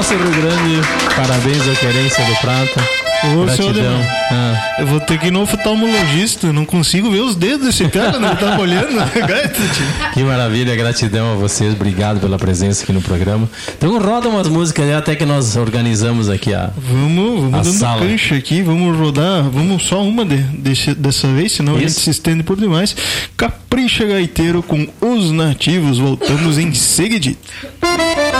Nosso Rio Grande, parabéns ao Querência do Prata. Gratidão. Eu vou ter que ir no oftalmologista. Não consigo ver os dedos desse cara, não tá olhando. Que maravilha, gratidão a vocês. Obrigado pela presença aqui no programa. Então roda umas músicas até que nós organizamos aqui Vamos dando sala. Cancha aqui, vamos rodar. Vamos só uma dessa vez, senão a gente se estende por demais. Capricha Gaiteiro com Os Nativos. Voltamos em seguidito.